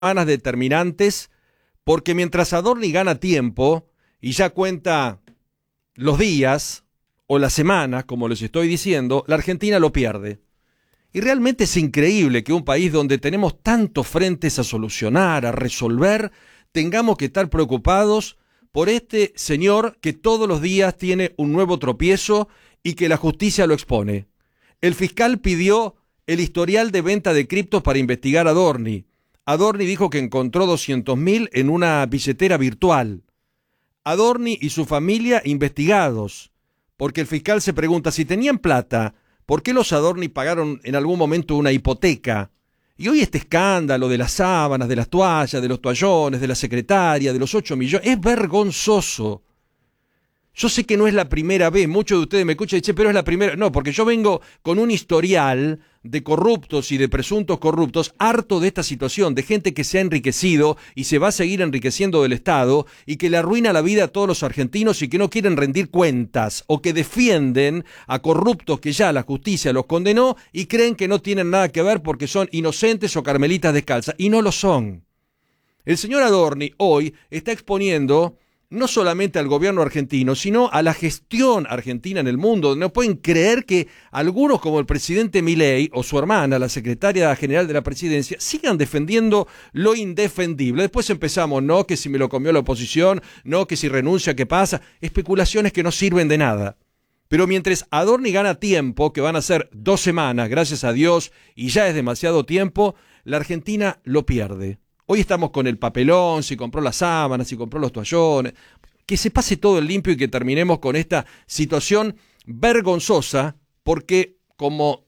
semanas determinantes, porque mientras Adorni gana tiempo y ya cuenta los días o las semanas, como les estoy diciendo, la Argentina lo pierde. Y realmente es increíble que un país donde tenemos tantos frentes a solucionar, a resolver, tengamos que estar preocupados por este señor que todos los días tiene un nuevo tropiezo y que la justicia lo expone. El fiscal pidió el historial de venta de criptos para investigar a Adorni. Adorni dijo que encontró 200.000 en una billetera virtual. Adorni y su familia investigados, porque el fiscal se pregunta si tenían plata, ¿por qué los Adorni pagaron en algún momento una hipoteca? Y hoy este escándalo de las sábanas, de las toallas, de los toallones, de la secretaria, de los 8 millones, es vergonzoso. Yo sé que no es la primera vez, muchos de ustedes me escuchan y dicen, pero es la primera. No, porque yo vengo con un historial de corruptos y de presuntos corruptos, harto de esta situación, de gente que se ha enriquecido y se va a seguir enriqueciendo del Estado y que le arruina la vida a todos los argentinos y que no quieren rendir cuentas o que defienden a corruptos que ya la justicia los condenó y creen que no tienen nada que ver porque son inocentes o carmelitas descalzas, y no lo son. El señor Adorni hoy está exponiendo no solamente al gobierno argentino, sino a la gestión argentina en el mundo. No pueden creer que algunos, como el presidente Milei o su hermana, la secretaria general de la presidencia, sigan defendiendo lo indefendible. Después empezamos, no, que si me lo comió la oposición, no, que si renuncia, ¿qué pasa? Especulaciones que no sirven de nada. Pero mientras Adorni gana tiempo, que van a ser 2 semanas, gracias a Dios, y ya es demasiado tiempo, la Argentina lo pierde. Hoy estamos con el papelón, si compró las sábanas, si compró los toallones, que se pase todo el limpio y que terminemos con esta situación vergonzosa, porque como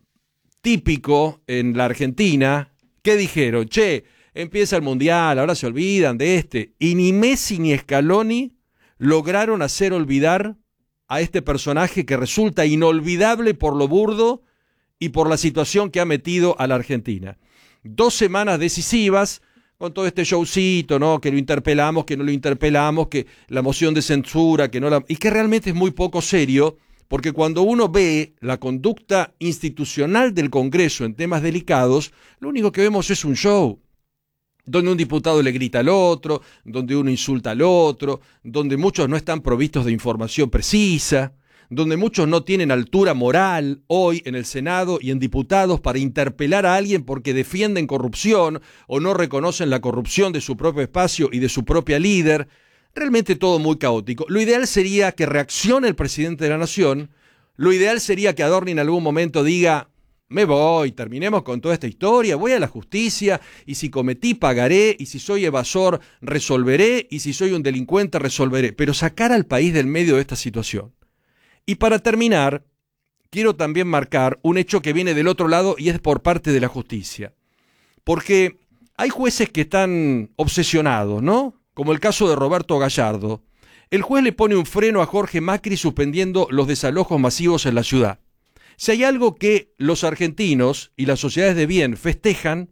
típico en la Argentina, ¿qué dijeron? Che, empieza el Mundial, ahora se olvidan de este. Y ni Messi ni Scaloni lograron hacer olvidar a este personaje que resulta inolvidable por lo burdo y por la situación que ha metido a la Argentina. 2 semanas decisivas, con todo este showcito, ¿no? Que lo interpelamos, que no lo interpelamos, que la moción de censura, que no la... Y que realmente es muy poco serio, porque cuando uno ve la conducta institucional del Congreso en temas delicados, lo único que vemos es un show, donde un diputado le grita al otro, donde uno insulta al otro, donde muchos no están provistos de información precisa, donde muchos no tienen altura moral hoy en el Senado y en diputados para interpelar a alguien porque defienden corrupción o no reconocen la corrupción de su propio espacio y de su propia líder. Realmente todo muy caótico. Lo ideal sería que reaccione el presidente de la Nación, lo ideal sería que Adorni en algún momento diga, me voy, terminemos con toda esta historia, voy a la justicia y si cometí pagaré y si soy evasor resolveré y si soy un delincuente resolveré, pero sacar al país del medio de esta situación. Y para terminar, quiero también marcar un hecho que viene del otro lado y es por parte de la justicia. Porque hay jueces que están obsesionados, ¿no? Como el caso de Roberto Gallardo. El juez le pone un freno a Jorge Macri suspendiendo los desalojos masivos en la ciudad. Si hay algo que los argentinos y las sociedades de bien festejan,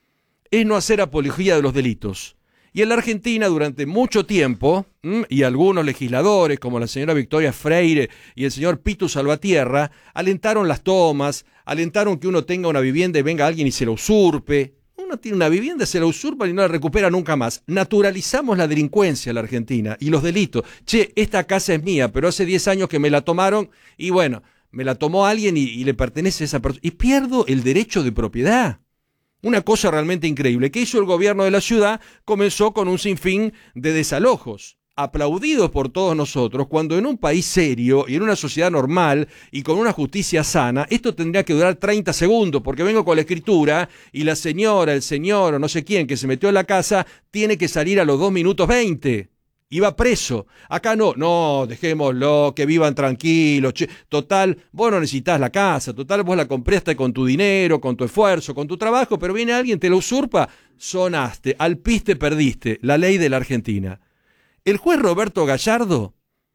es no hacer apología de los delitos. Y en la Argentina durante mucho tiempo, y algunos legisladores como la señora Victoria Freire y el señor Pitu Salvatierra, alentaron las tomas, alentaron que uno tenga una vivienda y venga alguien y se la usurpe. Uno tiene una vivienda, se la usurpan y no la recupera nunca más. Naturalizamos la delincuencia en la Argentina y los delitos. Che, esta casa es mía, pero hace 10 años que me la tomaron y bueno, me la tomó alguien y le pertenece a esa persona. Y pierdo el derecho de propiedad. Una cosa realmente increíble. ¿Qué hizo el gobierno de la ciudad? Comenzó con un sinfín de desalojos, aplaudidos por todos nosotros, cuando en un país serio y en una sociedad normal y con una justicia sana, esto tendría que durar 30 segundos, porque vengo con la escritura y la señora, el señor o no sé quién que se metió en la casa tiene que salir a los 2 minutos 20. Iba preso. Acá no, dejémoslo, que vivan tranquilos. Che. Total, vos no necesitas la casa, total, vos la compraste con tu dinero, con tu esfuerzo, con tu trabajo, pero viene alguien, te la usurpa, sonaste, al piste perdiste, la ley de la Argentina. El juez Roberto Gallardo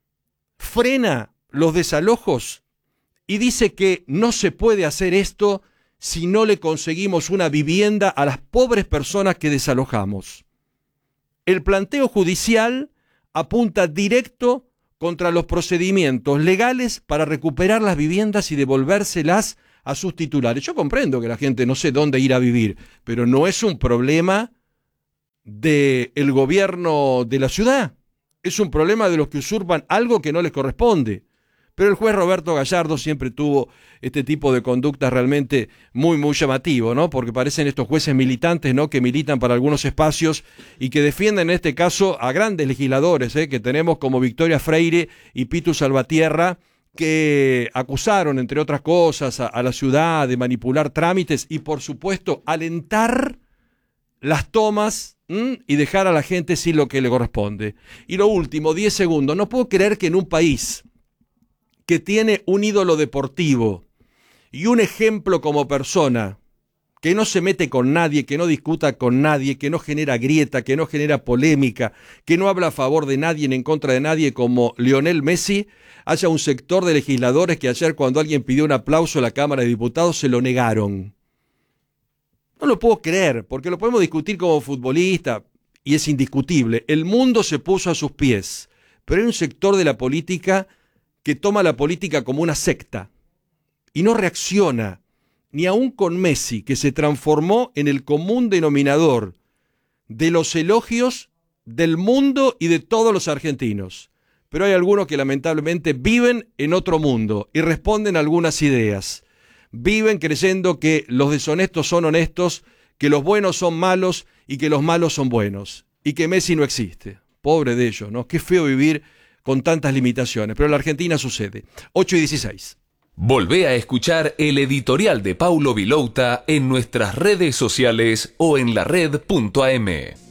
frena los desalojos y dice que no se puede hacer esto si no le conseguimos una vivienda a las pobres personas que desalojamos. El planteo judicial apunta directo contra los procedimientos legales para recuperar las viviendas y devolvérselas a sus titulares. Yo comprendo que la gente no sé dónde ir a vivir, pero no es un problema del gobierno de la ciudad. Es un problema de los que usurpan algo que no les corresponde. Pero el juez Roberto Gallardo siempre tuvo este tipo de conductas realmente muy, muy llamativo, ¿no? Porque parecen estos jueces militantes, ¿no? Que militan para algunos espacios y que defienden en este caso a grandes legisladores, que tenemos como Victoria Freire y Pitu Salvatierra, que acusaron, entre otras cosas, a la ciudad de manipular trámites y, por supuesto, alentar las tomas y dejar a la gente sin lo que le corresponde. Y lo último, 10 segundos. No puedo creer que en un país que tiene un ídolo deportivo y un ejemplo como persona, que no se mete con nadie, que no discuta con nadie, que no genera grieta, que no genera polémica, que no habla a favor de nadie ni en contra de nadie como Lionel Messi, haya un sector de legisladores que ayer cuando alguien pidió un aplauso a la Cámara de Diputados se lo negaron. No lo puedo creer, porque lo podemos discutir como futbolista y es indiscutible. El mundo se puso a sus pies, pero hay un sector de la política que toma la política como una secta y no reacciona, ni aún con Messi, que se transformó en el común denominador de los elogios del mundo y de todos los argentinos. Pero hay algunos que lamentablemente viven en otro mundo y responden a algunas ideas. Viven creyendo que los deshonestos son honestos, que los buenos son malos y que los malos son buenos, y que Messi no existe. Pobre de ellos, ¿no? Qué feo vivir con tantas limitaciones, pero en la Argentina sucede. 8:16. Volvé a escuchar el editorial de Paulo Vilouta en nuestras redes sociales o en lared.am.